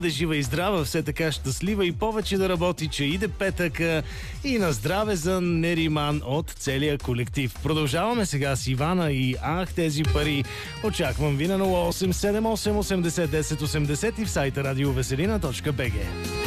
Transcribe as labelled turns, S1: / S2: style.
S1: Да е жива и здрава, все така щастлива и повече да работи, че иде петъка и на здраве за Нериман от целия колектив. Продължаваме сега с Ивана и тези пари. Очаквам ви на 0878 80 10 80 и в сайта радиовеселина.bg.